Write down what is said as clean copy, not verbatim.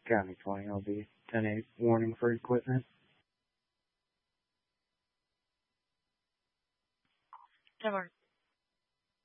County 20 LB 10-8 warning for equipment. Denver